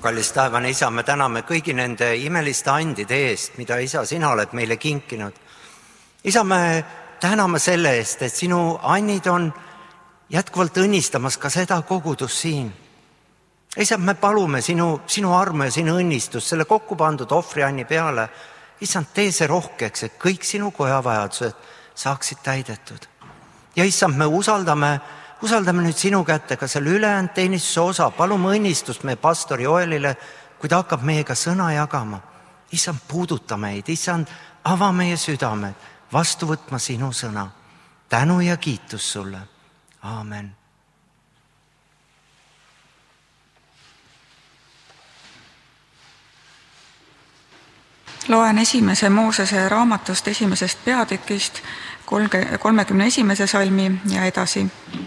Kallis taevane Isa, me täname kõigi nende imeliste andide eest, mida Isa, sina oled meile kinkinud. Isa, me täname selle eest, et sinu annid on jätkuvalt õnnistamas ka seda kogudust siin. Isa, me palume sinu armu ja sinu õnnistust selle kokku pandud ohvrianni peale. Issand, tee see rohkeks, et kõik sinu koja vajadused saaksid täidetud. Ja issand, me usaldame nüüd sinu kätte ka selle ülejäänud teenistuse osa. Palume õnnistust meie pastori Joelile, kui ta hakkab meiega sõna jagama. Issand, puuduta meid, issand, ava meie südamed, vastu võtma sinu sõna. Tänu ja kiitus sulle. Aamen. Loen esimese Moosese raamatust esimesest peatükist 31. salmi ja edasi.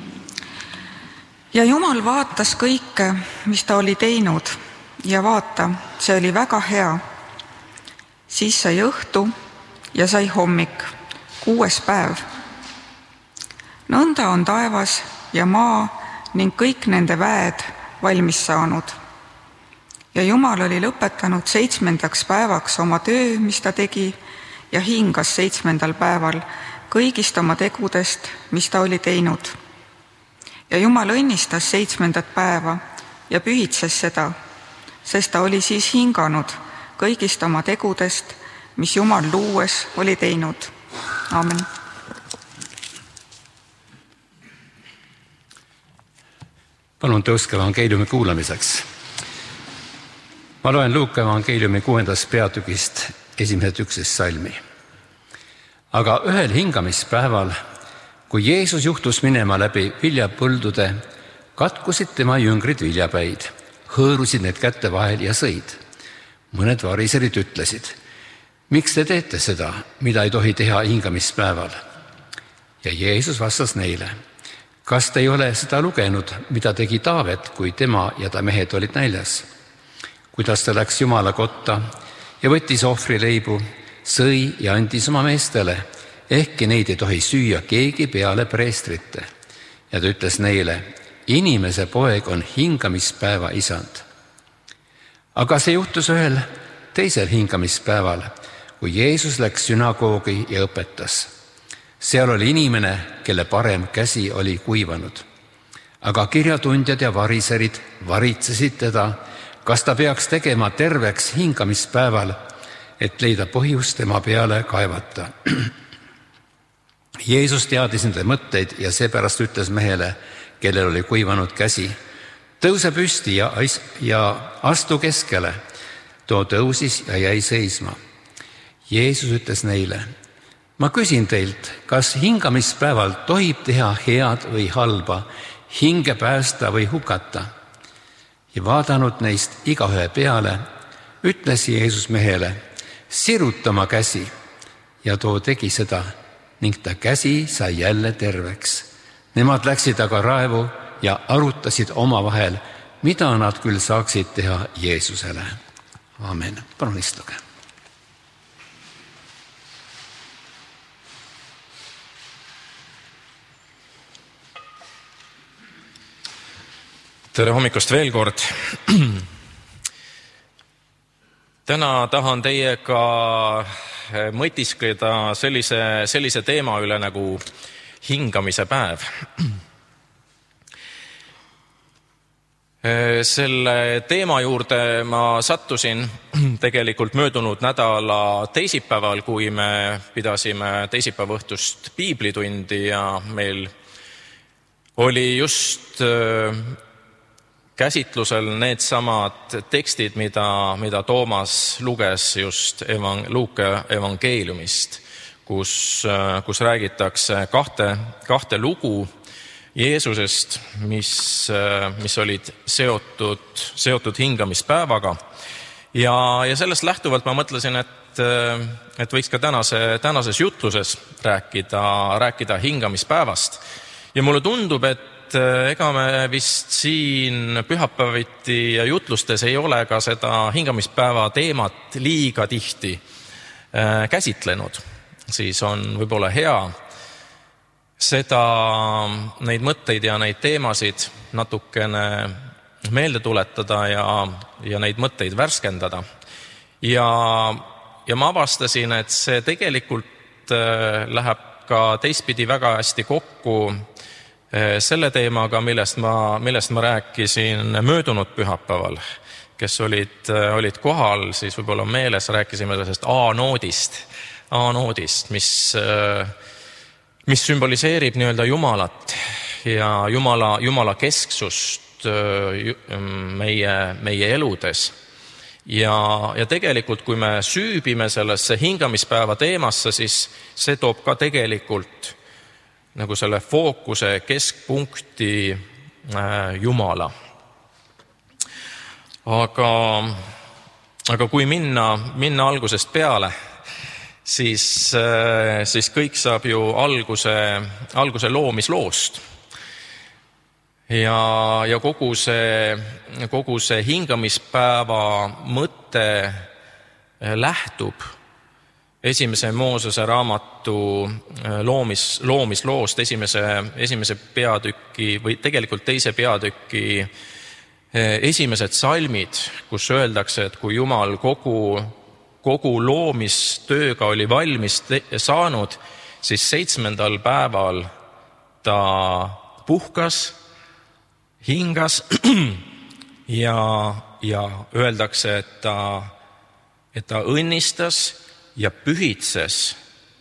Ja Jumal vaatas kõike, mis ta oli teinud, ja vaata, see oli väga hea. Siis sai õhtu ja sai hommik, 6. päev. Nõnda on taevas ja maa ning kõik nende väed valmis saanud. Ja Jumal oli lõpetanud 7. päevaks oma töö, mis ta tegi, ja hingas 7. päeval kõigist oma tegudest, mis ta oli teinud. Ja Jumal õnnistas 7. päeva ja pühitses seda, sest ta oli siis hinganud kõigist oma tegudest, mis Jumal luues oli teinud. Aamen. Palun tõuske evangeeliumi kuulamiseks. Ma loen Luuka evangeeliumi 6. peatükist 1. salmi. Aga ühel hingamispäeval, kui Jeesus juhtus minema läbi viljapõldude, katkusid tema jüngrid viljapäid, hõõrusid need kätte vahel ja sõid. Mõned variserid ütlesid, miks te teete seda, mida ei tohi teha hingamispäeval? Ja Jeesus vastas neile, kas te ei ole seda lugenud, mida tegi Taavet, kui tema ja ta mehed olid näljas? Kuidas ta läks Jumala kotta ja võttis ohvrileibu, sõi ja andis oma meestele, ehkki neid ei tohi süüa keegi peale preestrite. Ja ta ütles neile, inimese poeg on hingamispäeva isand. Aga see juhtus ühel teisel hingamispäeval, kui Jeesus läks sünagoogi ja õpetas. Seal oli inimene, kelle parem käsi oli kuivanud. Aga kirjatundjad ja variserid varitsesid teda, kas ta peaks tegema terveks hingamispäeval, et leida põhjust tema peale kaevata. Jeesus teadis nende mõtteid ja seepärast ütles mehele, kellel oli kuivanud käsi, tõuse püsti ja astu keskele. Too tõusis ja jäi seisma. Jeesus ütles neile, ma küsin teilt, kas hingamispäeval tohib teha head või halba, hinge päästa või hukata? Ja vaadanud neist igaühe peale, ütles Jeesus mehele, siruta oma käsi, ja too tegi seda, ning ta käsi sai jälle terveks. Nemad läksid aga raevu ja arutasid omavahel, mida nad küll saaksid teha Jeesusele. Aamen. Palun istuge. Tere hommikust veel kord. Täna tahan teiega mõtiskleda sellise teema üle nagu hingamise päev. Selle teema juurde ma sattusin tegelikult möödunud nädala teisipäeval, kui me pidasime teisipäeva õhtust piiblitundi ja meil oli just käsitlusel needsamad tekstid, mida Toomas luges just Luuka evangeeliumist, kus räägitakse kahte lugu Jeesusest, mis olid seotud hingamispäevaga. Ja sellest lähtuvalt ma mõtlesin, et võiks ka tänases jutluses rääkida hingamispäevast. Ja mulle tundub, et ega me vist siin pühapäeviti ja jutlustes ei ole ka seda hingamispäeva teemat liiga tihti käsitlenud. Siis on võib-olla hea neid mõtteid ja neid teemasid natukene meelde tuletada ja neid mõtteid värskendada. Ja ma avastasin, et see tegelikult läheb ka teistpidi väga hästi kokku selle teemaga, millest ma rääkisin möödunud pühapäeval. Kes olid kohal, siis võib-olla meeles rääkisime sellest A-noodist, mis sümboliseerib nii-öelda Jumalat ja Jumala kesksust meie eludes. Ja tegelikult, kui me süübime sellesse hingamispäeva teemasse, siis see toob ka tegelikult nagu selle fookuse keskpunkti Jumala. Aga kui minna algusest peale, siis kõik saab ju alguse loomisloost. Ja kogu see hingamispäeva mõte lähtub esimese Moosese raamatu loomisloost, esimese peatüki või tegelikult teise peatüki esimesed salmid, kus öeldakse, et kui Jumal kogu loomistööga oli valmis saanud, siis 7. päeval ta puhkas, hingas ja öeldakse, et ta õnnistas ja pühitses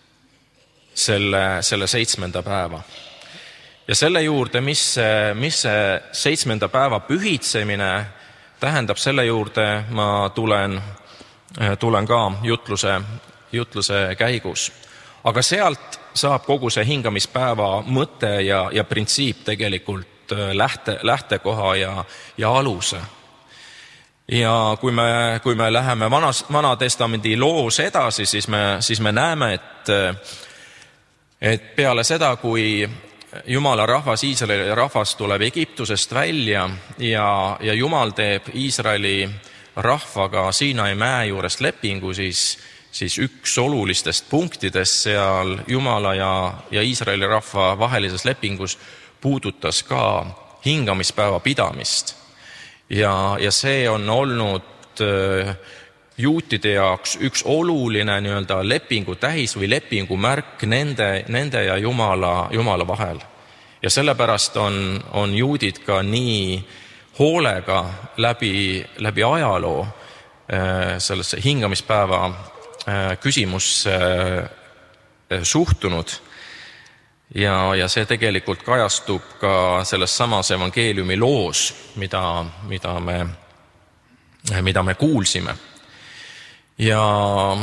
selle 7. päeva. Ja selle juurde, mis see 7. päeva pühitsemine tähendab, selle juurde ma tulen ka jutluse käigus. Aga sealt saab kogu see hingamispäeva mõte ja printsiip tegelikult lähtekoha ja aluse. Ja kui me läheme Vana Testamendi loos edasi, siis me näeme, et peale seda, kui Jumala rahvas, Iisraeli rahvas tuleb Egiptusest välja ja Jumal teeb Iisraeli rahvaga Siinai mäe juurest lepingu, siis üks olulistest punktidest seal Jumala ja Iisraeli rahva vahelises lepingus puudutas ka hingamispäeva pidamist. Ja see on olnud juutide jaoks üks oluline nii-öelda lepingu tähis või lepingu märk nende ja Jumala vahel. Ja sellepärast on juudid ka nii hoolega läbi ajaloo sellesse hingamispäeva küsimusse suhtunud. Ja see tegelikult kajastub ka selles samas evangeeliumi loos, mida me kuulsime. Ja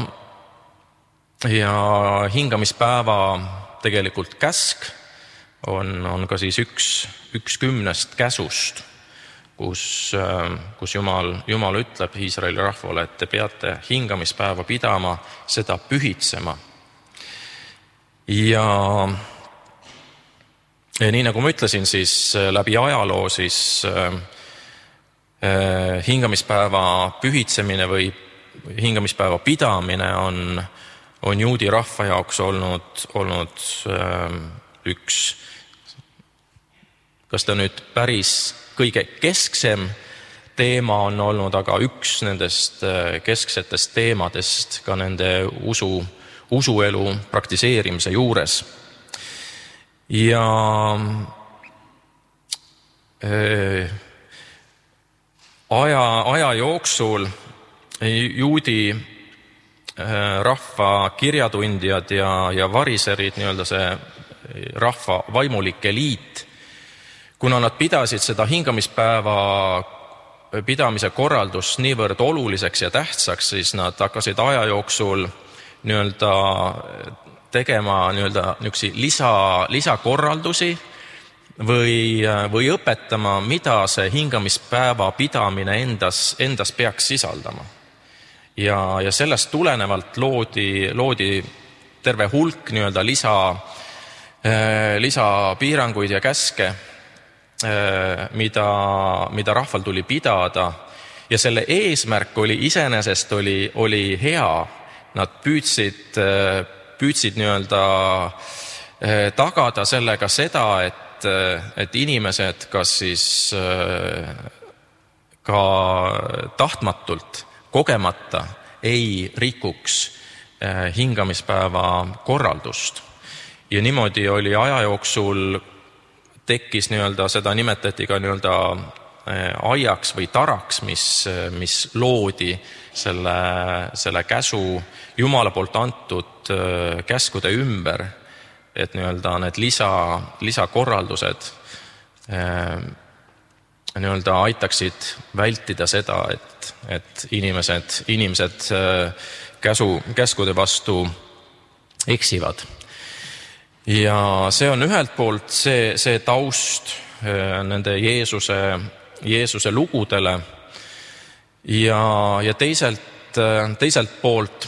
hingamispäeva tegelikult käsk on ka siis üks 10 käsust, kus Jumal ütleb Iisraeli rahvale, et te peate hingamispäeva pidama, seda pühitsema. Ja nii nagu ma ütlesin, siis läbi ajaloo siis hingamispäeva pühitsemine või hingamispäeva pidamine on juudi rahva jaoks olnud üks, kas ta nüüd päris kõige kesksem teema on olnud, aga üks nendest kesksetest teemadest ka nende usuelu praktiseerimise juures. Ja aja jooksul juudi rahva kirjatundjad ja variserid, nii-öelda see rahva vaimulik eliit, kuna nad pidasid seda hingamispäeva pidamise korraldust niivõrd oluliseks ja tähtsaks, siis nad hakkasid aja jooksul nii-öelda tegema niisuguseid lisakorraldusi või õpetama, mida see hingamispäeva pidamine endas peaks sisaldama. Ja sellest tulenevalt loodi terve hulk nii-öelda lisapiiranguid ja käske, mida rahval tuli pidada. Ja selle eesmärk iseenesest oli hea. Nad püüdsid nii-öelda tagada sellega seda, et inimesed kas siis ka tahtmatult, kogemata ei rikuks hingamispäeva korraldust. Ja niimoodi oli aja jooksul tekkis seda nimetati ka aiaks või taraks, mis loodi selle käsu Jumala poolt antud käskude ümber, et need lisakorraldused aitaksid vältida seda, et inimesed käskude vastu eksivad. Ja see on ühelt poolt see taust nende Jeesuse lugudele ja teiselt poolt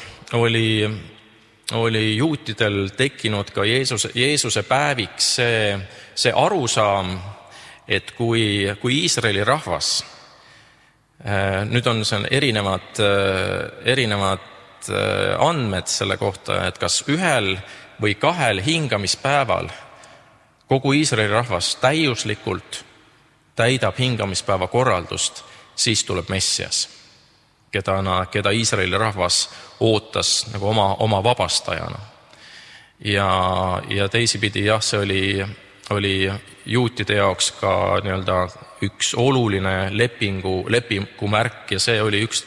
oli juutidel tekkinud ka Jeesuse päeviks see arusaam, et kui Iisraeli rahvas, nüüd on seal erinevad andmed selle kohta, et kas ühel või kahel hingamispäeval kogu Iisraeli rahvas täiuslikult täidab hingamispäeva korraldust, siis tuleb Messias, keda Iisraeli rahvas ootas nagu oma vabastajana. Ja teisipidi see oli juutide jaoks ka üks oluline lepingu märk ja see oli üks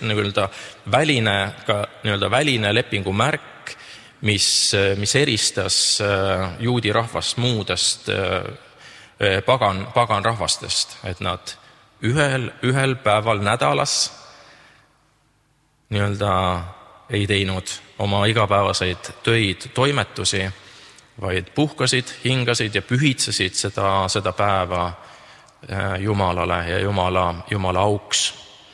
väline lepingu märk, mis eristas juudi rahvast muudest pagan rahvastest, et nad ühel päeval nädalas ei teinud oma igapäevaseid töid, toimetusi, vaid puhkasid, hingasid ja pühitsesid seda päeva Jumalale ja Jumala auks.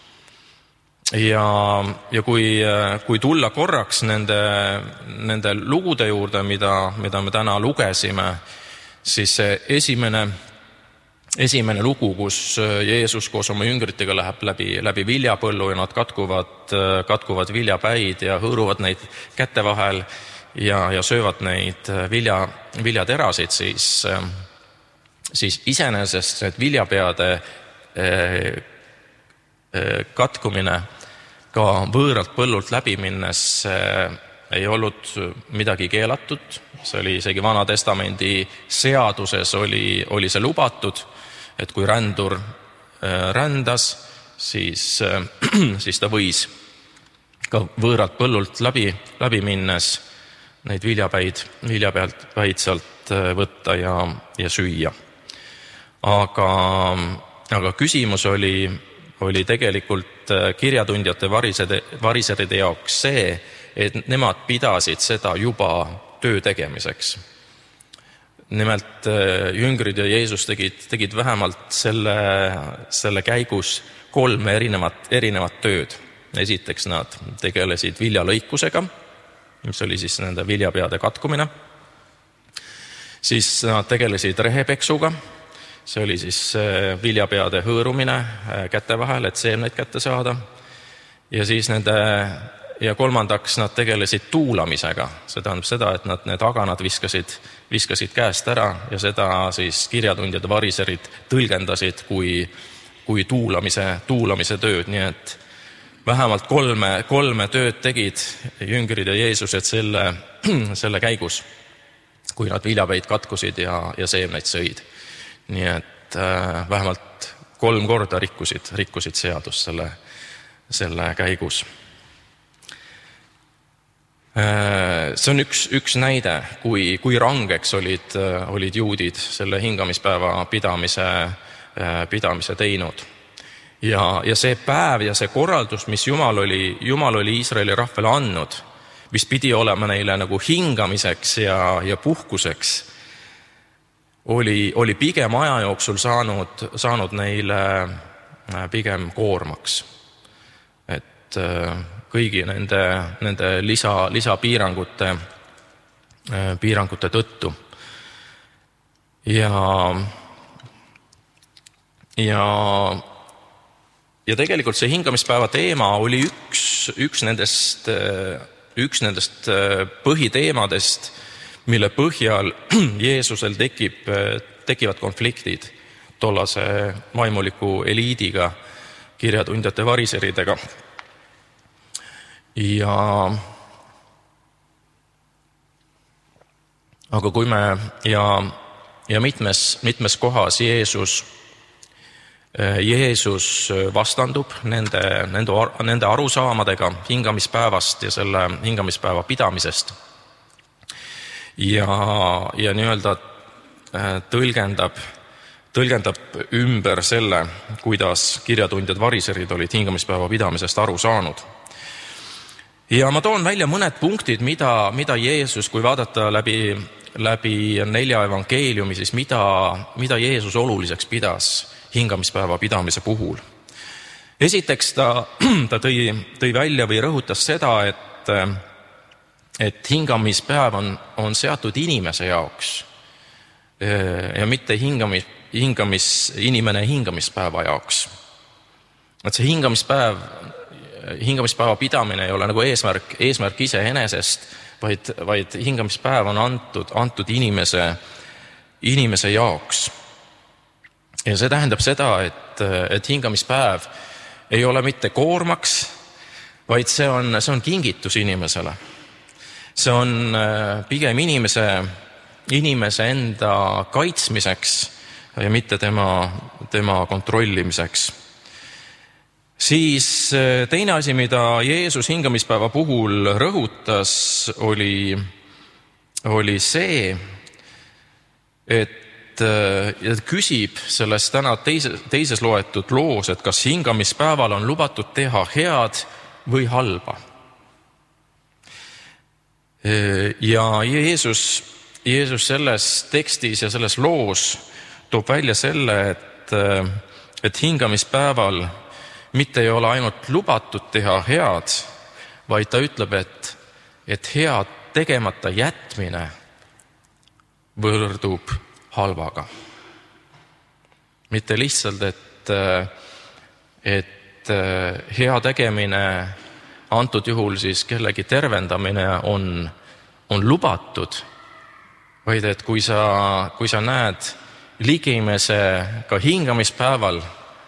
Ja kui tulla korraks nende lugude juurde, mida me täna lugesime, siis see esimene lugu, kus Jeesus koos oma jüngritega läheb läbi viljapõllu ja nad katkuvad viljapäid ja hõõruvad neid käte vahel ja söövad neid viljaterasid, siis iseenesest need viljapeade katkumine ka võõralt põllult läbi minnes ei olnud midagi keelatud, see oli isegi Vana Testamendi seaduses oli see lubatud, et kui rändur rändas, siis ta võis ka võõralt põllult läbi minnes neid viljapäid sealt võtta ja süüa. Aga küsimus oli tegelikult kirjatundjate variseride jaoks see, et nemad pidasid seda juba töö tegemiseks. Nimelt jüngrid ja Jeesus tegid vähemalt selle käigus 3 erinevat tööd. Esiteks nad tegelesid viljalõikusega, mis oli siis nende viljapeade katkumine. Siis nad tegelesid rehepeksuga, see oli siis viljapeade hõõrumine käte vahel, et seemneid kätte saada. Ja siis ja kolmandaks nad tegelesid tuulamisega, see tähendab seda, et nad need aganad viskasid käest ära ja seda siis kirjatundjad ja variserid tõlgendasid kui tuulamise tööd, nii et vähemalt 3 tööd tegid jüngrid ja Jeesused selle käigus, kui nad viljapäid katkusid ja seemneid sõid. Nii et vähemalt 3 korda rikkusid seadust selle käigus. See on üks näide, kui rangeks olid juudid selle hingamispäeva pidamise teinud. Ja see päev ja see korraldus, mis Jumal oli Iisraeli rahvale andnud, mis pidi olema neile nagu hingamiseks ja puhkuseks, oli pigem aja jooksul saanud neile pigem koormaks. Et kõigi nende lisapiirangute tõttu. Ja tegelikult see hingamispäeva teema oli üks nendest põhiteemadest, mille põhjal Jeesusel tekivad konfliktid tollase vaimuliku eliidiga, kirjatundjate variseridega. Aga kui me ja mitmes kohas Jeesus vastandub nende arusaamadega hingamispäevast ja selle hingamispäeva pidamisest ja nii-öelda tõlgendab ümber selle, kuidas kirjatundjad variserid olid hingamispäeva pidamisest aru saanud. Ja ma toon välja mõned punktid, mida Jeesus, kui vaadata läbi 4 evangeeliumi, siis mida Jeesus oluliseks pidas hingamispäeva pidamise puhul. Esiteks ta tõi välja või rõhutas seda, et hingamispäev on seatud inimese jaoks ja mitte inimene hingamispäeva jaoks. Et see hingamispäeva pidamine ei ole nagu eesmärk iseenesest, vaid hingamispäev on antud inimese jaoks. Ja see tähendab seda, et hingamispäev ei ole mitte koormaks, vaid see on kingitus inimesele. See on pigem inimese enda kaitsmiseks ja mitte tema kontrollimiseks. Siis teine asi, mida Jeesus hingamispäeva puhul rõhutas, oli see, et küsib selles täna teises loetud loos, et kas hingamispäeval on lubatud teha head või halba. Ja Jeesus selles tekstis ja selles loos toob välja selle, et hingamispäeval mitte ei ole ainult lubatud teha head, vaid ta ütleb, et head tegemata jätmine võrdub halvaga. Mitte lihtsalt, et hea tegemine, antud juhul siis kellegi tervendamine on lubatud, vaid et kui sa näed ligimese ka hingamispäeval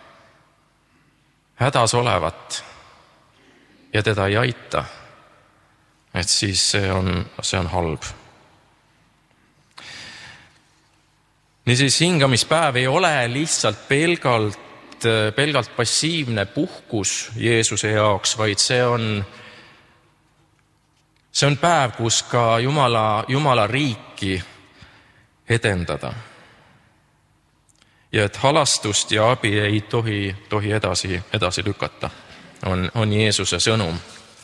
hädas olevat ja teda ei aita, et siis see on halb. Niisiis hingamispäev ei ole lihtsalt pelgalt passiivne puhkus Jeesuse jaoks, vaid see on päev, kus ka Jumala riiki edendada. Ja et halastust ja abi ei tohi edasi lükata, on Jeesuse sõnum.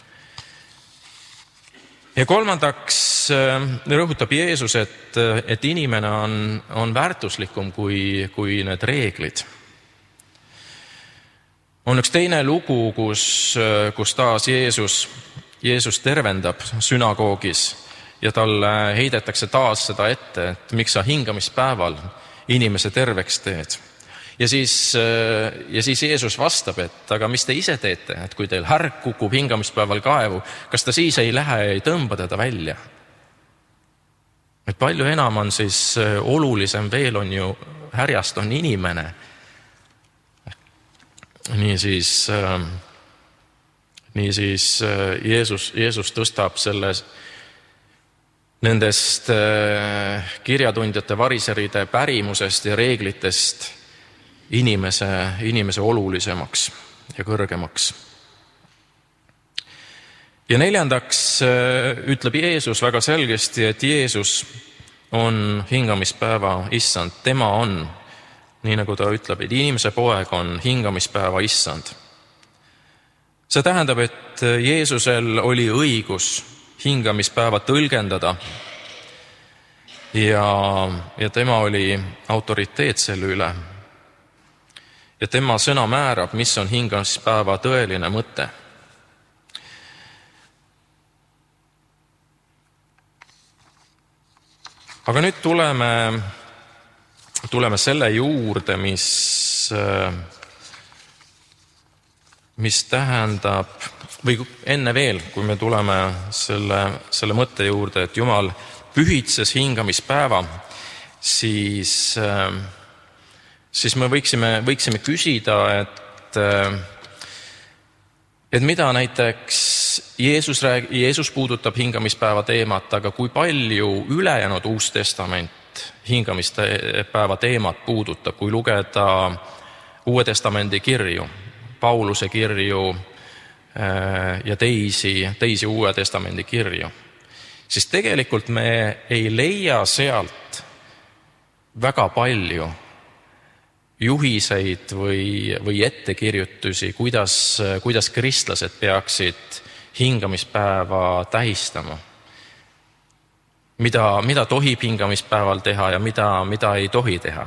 Ja kolmandaks rõhutab Jeesus, et inimene on väärtuslikum kui need reeglid. On üks teine lugu, kus taas Jeesus tervendab sünagoogis ja talle heidetakse taas seda ette, et miks sa hingamispäeval inimese terveks teed. Ja siis Jeesus vastab, et aga mis te ise teete, et kui teil härg kukub hingamispäeval kaevu, kas ta siis ei lähe ja ei tõmba teda välja? Et palju enam on siis olulisem veel on ju härjast on inimene. Niisiis Jeesus tõstab nendest kirjatundjate variseride pärimusest ja reeglitest inimese olulisemaks ja kõrgemaks. Ja neljandaks ütleb Jeesus väga selgesti, et Jeesus on hingamispäeva issand. Tema on, nii nagu ta ütleb, et inimese poeg on hingamispäeva issand. See tähendab, et Jeesusel oli õigus hingamispäeva tõlgendada ja tema oli autoriteet selle üle. Ja tema sõna määrab, mis on hingamispäeva tõeline mõte. Aga nüüd tuleme selle juurde, mis tähendab, või enne veel, kui me tuleme selle mõtte juurde, et Jumal pühitses hingamispäeva, siis me võiksime küsida, et mida näiteks Jeesus puudutab hingamispäeva teemat, aga kui palju ülejäänud Uus Testament hingamispäeva teemat puudutab, kui lugeda Uue Testamendi kirju, Pauluse kirju ja teisi Uue Testamendi kirju, siis tegelikult me ei leia sealt väga palju juhiseid või ettekirjutusi, kuidas kristlased peaksid hingamispäeva tähistama. Mida tohib hingamispäeval teha ja mida ei tohi teha.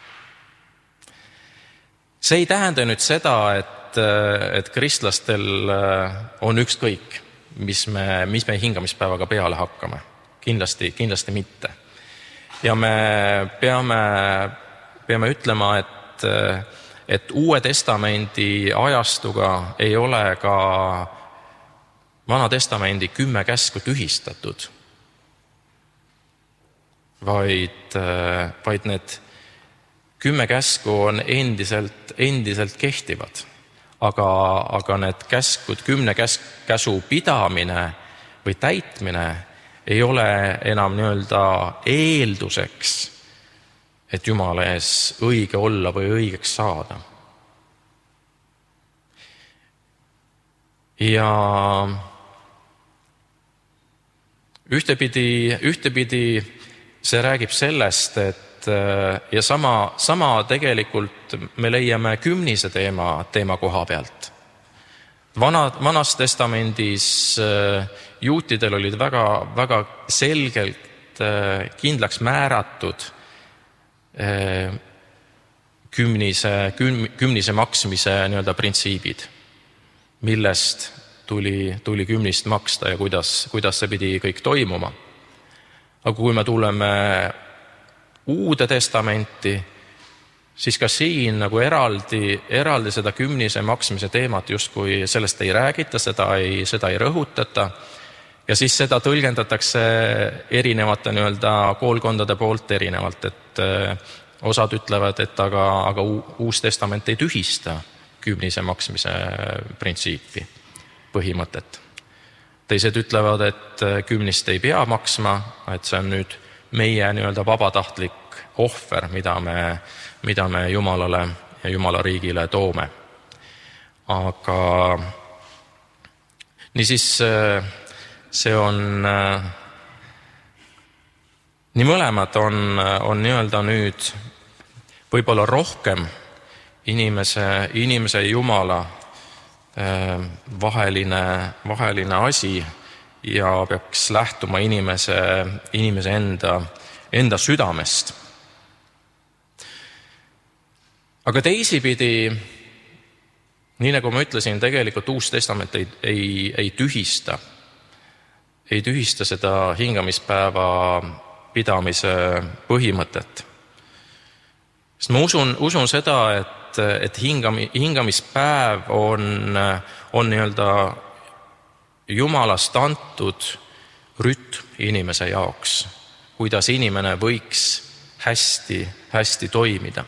See ei tähenda nüüd seda, et kristlastel on ükskõik, mis me hingamispäevaga peale hakkame. Kindlasti mitte. Ja me peame ütlema, et Uue Testamendi ajastuga ei ole ka Vana Testamendi 10 käsku tühistatud, vaid need 10 käsku on endiselt kehtivad. Aga need käskud, 10 käsu pidamine või täitmine ei ole enam eelduseks, et Jumala ees õige olla või õigeks saada. Ja ühtepidi see räägib sellest, ja sama tegelikult me leiame kümnise teema koha pealt. Vanas testamendis juutidel olid väga selgelt kindlaks määratud kümnise maksmise printsiibid, millest tuli kümnist maksta ja kuidas see pidi kõik toimuma. Aga kui me tuleme Uude Testamenti, siis ka siin eraldi seda kümnise maksmise teemat justkui sellest ei räägita, seda ei rõhutata ja siis seda tõlgendatakse erinevate koolkondade poolt erinevalt, et osad ütlevad, et aga Uus Testament ei tühista kümnise maksmise printsiipi, põhimõtet. Teised ütlevad, et kümnist ei pea maksma, et see on nüüd meie vabatahtlik ohver, mida me Jumalale ja Jumala riigile toome. Aga niisiis see on nii mõlemad on nüüd võib-olla rohkem inimese ja Jumala vaheline asi ja peaks lähtuma inimese enda südamest. Aga teisipidi, nii nagu ma ütlesin, tegelikult Uus Testament ei tühista seda hingamispäeva pidamise põhimõtet. Sest ma usun seda, et hingamispäev on Jumalast antud rütm inimese jaoks, kuidas inimene võiks hästi toimida.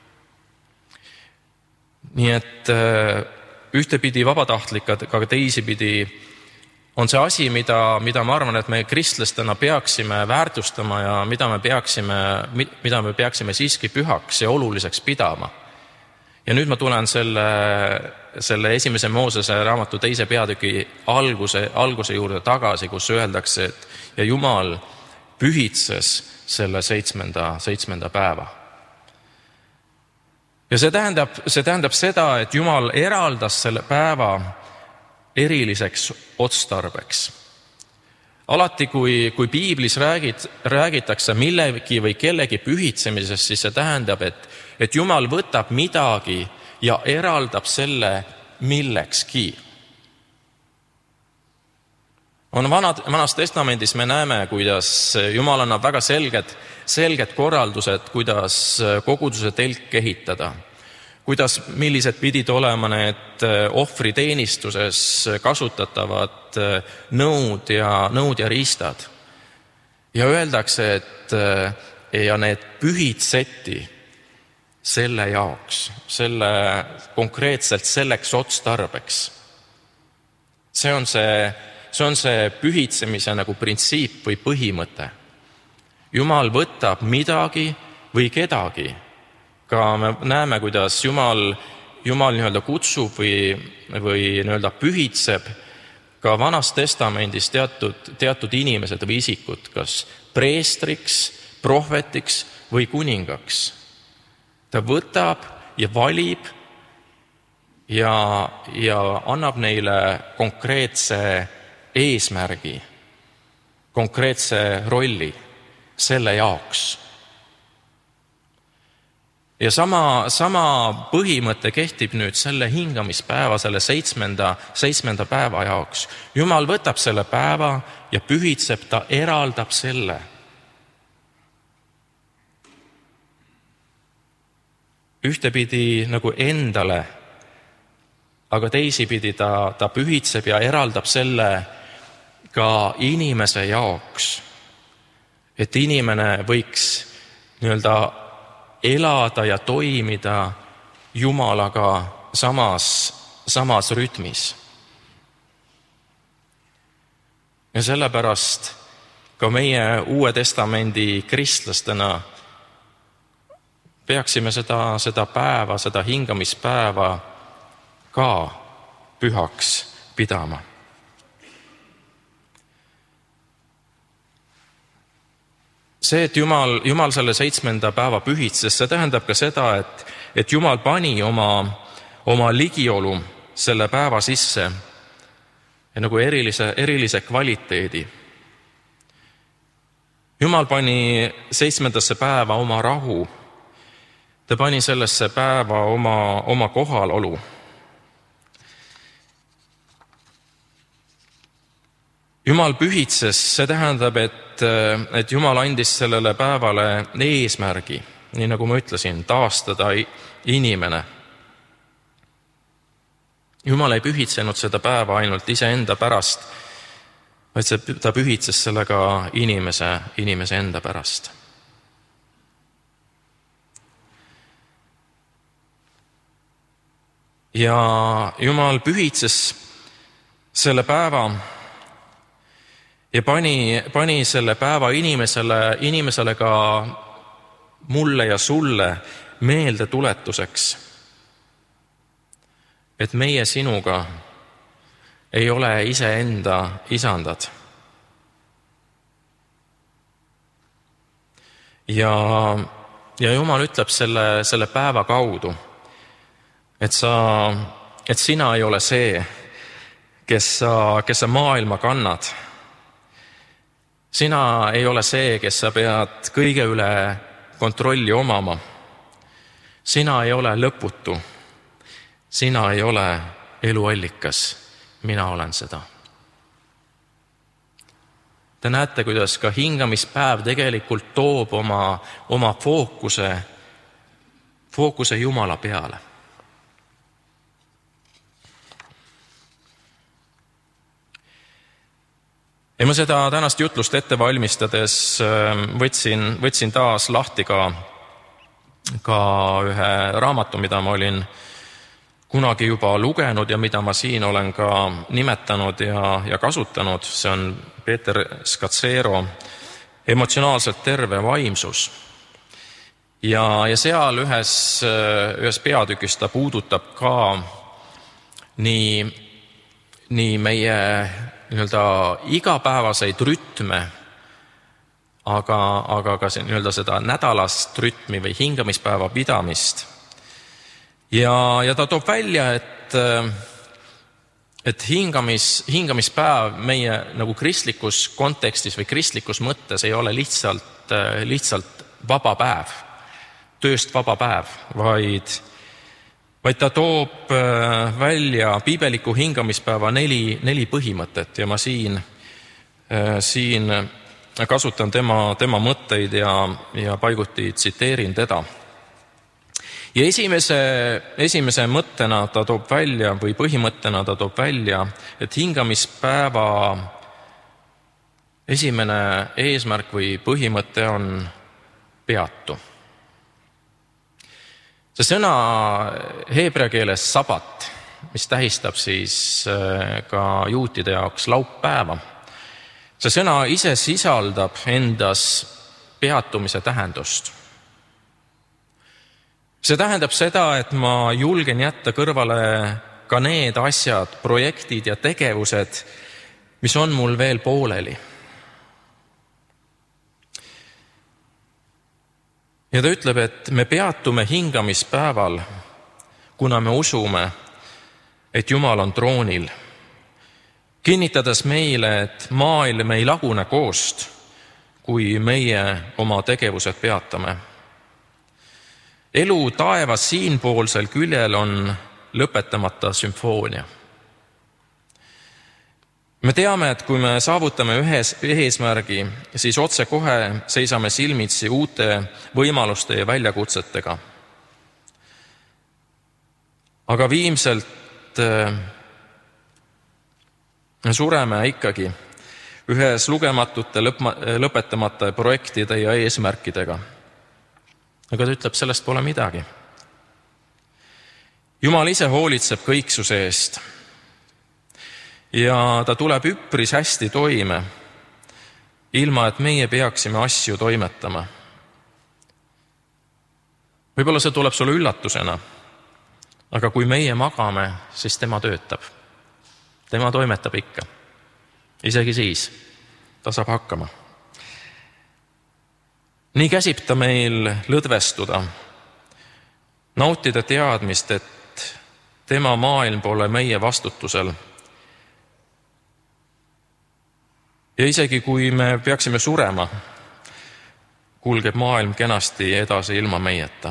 Nii et ühtepidi vabatahtlik, aga teisipidi on see asi, mida ma arvan, et me kristlastena peaksime väärtustama ja mida me peaksime siiski pühaks ja oluliseks pidama. Ja nüüd ma tulen selle esimese Moosese raamatu 2. peatüki alguse juurde tagasi, kus öeldakse, et ja Jumal pühitses selle seitsmenda päeva. Ja see tähendab seda, et Jumal eraldas selle päeva eriliseks otstarbeks. Alati, kui piiblis räägitakse millegi või kellegi pühitsemisest, siis see tähendab, et Jumal võtab midagi ja eraldab selle millekski. Vanas testamendis me näeme, kuidas Jumal annab väga selged korraldused, kuidas koguduse telk ehitada, millised pidid olema need ohvriteenistuses kasutatavad nõud ja riistad. Ja öeldakse, et ja need pühitseti selle jaoks, konkreetselt selleks otstarbeks. See on see pühitsemise nagu printsiip või põhimõte. Jumal võtab midagi või kedagi. Ka me näeme, kuidas Jumal nii-öelda kutsub või nii-öelda pühitseb ka Vanas Testamendis teatud inimesed või isikud, kas preestriks, prohvetiks või kuningaks. Ta võtab ja valib ja annab neile konkreetse eesmärgi, konkreetse rolli selle jaoks. Ja sama põhimõte kehtib nüüd selle hingamispäeva, selle seitsmenda päeva jaoks. Jumal võtab selle päeva ja pühitseb, ta eraldab selle. Ühtepidi nagu endale, aga teisipidi ta pühitseb ja eraldab selle ka inimese jaoks, et inimene võiks nii-öelda elada ja toimida Jumalaga samas rütmis. Ja sellepärast ka meie Uue Testamendi kristlastena peaksime seda päeva, seda hingamispäeva ka pühaks pidama. See, et Jumal selle 7. päeva pühitses, see tähendab ka seda, et Jumal pani oma ligiolu selle päeva sisse ja nagu erilise kvaliteedi. Jumal pani 7. päeva oma rahu. Ta pani sellesse päeva oma kohalolu. Jumal pühitses, see tähendab, et Jumal andis sellele päevale eesmärgi, nii nagu ma ütlesin, taastada inimene. Jumal ei pühitsenud seda päeva ainult iseenda pärast, vaid ta pühitses selle ka inimese enda pärast. Ja Jumal pühitses selle päeva ja pani selle päeva inimesele ka mulle ja sulle meelde tuletuseks, et meie sinuga ei ole iseenda isandad. Ja Jumal ütleb selle päeva kaudu, et sina ei ole see, kes sa maailma kannad. Sina ei ole see, kes sa pead kõige üle kontrolli omama. Sina ei ole lõputu. Sina ei ole eluallikas. Mina olen seda. Te näete, kuidas ka hingamispäev tegelikult toob oma fookuse Jumala peale. Ja ma seda tänast jutlust ette valmistades võtsin taas lahti ka ühe raamatu, mida ma olin kunagi juba lugenud ja mida ma siin olen ka nimetanud ja kasutanud. See on Peeter Scazzero Emotsionaalselt terve vaimsus. Ja seal ühes peatükis ta puudutab ka nii meie nii-öelda igapäevaseid rütme, aga ka nii-öelda seda nädalast rütmi või hingamispäeva pidamist. Ja ta toob välja, et hingamispäev meie nagu kristlikus kontekstis või kristlikus mõttes ei ole lihtsalt vaba päev, tööst vaba päev, vaid ta toob välja piibeliku hingamispäeva neli põhimõtet ja ma siin kasutan tema mõtteid ja paiguti tsiteerin teda. Ja esimese mõttena ta toob välja või põhimõttena ta toob välja, et hingamispäeva esimene eesmärk või põhimõte on peatu. See sõna heebrea keeles sabat mis tähistab siis ka juutide jaoks laupäeva. See sõna ise sisaldab endas peatumise tähendust. See tähendab seda, et ma julgen jätta kõrvale ka need asjad, projektid ja tegevused, mis on mul veel pooleli. Ja ta ütleb, et me peatume hingamispäeval, kuna me usume, et Jumal on troonil, kinnitades meile, et maailm ei lagune koost, kui meie oma tegevused peatame. Elu taevas siinpoolsel küljel on lõpetamata sümfoonia. Me teame, et kui me saavutame ühe eesmärgi, siis otse kohe seisame silmitsi uute võimaluste ja väljakutsetega. Aga viimselt sureme ikkagi ühes lugematute lõpetamata projektide ja eesmärkidega. Aga ta ütleb, sellest pole midagi. Jumal ise hoolitseb kõiksuse eest ja ta tuleb üpris hästi toime, ilma et meie peaksime asju toimetama. Võib-olla see tuleb sulle üllatusena, aga kui meie magame, siis tema töötab. Tema toimetab ikka. Isegi siis ta saab hakkama. Nii käsib ta meil lõdvestuda, nautida teadmist, et tema maailm pole meie vastutusel. Ja isegi kui me peaksime surema, kulgeb maailm kenasti edasi ilma meieta.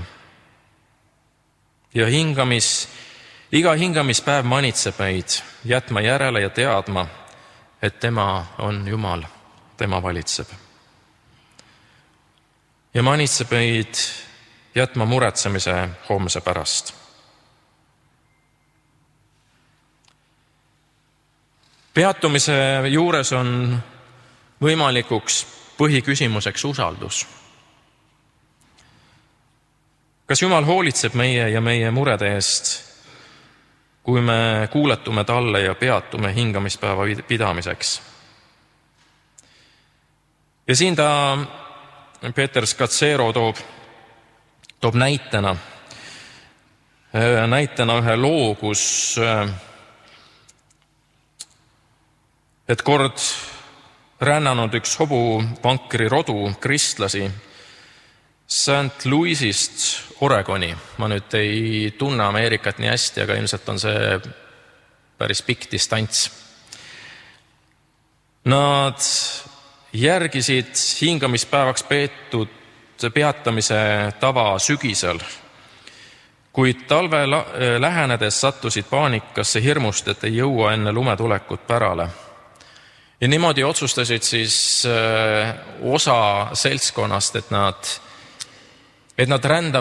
Ja iga hingamispäev manitseb meid jätma järele ja teadma, et tema on Jumal, tema valitseb. Ja manitseb meid jätma muretsemise homse pärast. Peatumise juures on võimalikuks põhiküsimuseks usaldus. Kas Jumal hoolitseb meie ja meie murede eest, kui me kuuletume talle ja peatume hingamispäeva pidamiseks? Ja siin Peeter Scazzero toob näitena ühe loo, kus et kord rännanud üks hobuvankri rodu kristlasi St. Louisist Oregoni. Ma nüüd ei tunne Ameerikat nii hästi, aga ilmselt on see päris pikk distants. Nad järgisid hingamispäevaks peetud peatamise tava sügisel, kuid talve lähenedes sattusid paanikasse hirmust, et ei jõua enne lumetulekut pärale. Ja niimoodi otsustasid siis osa seltskonnast, et nad rändavad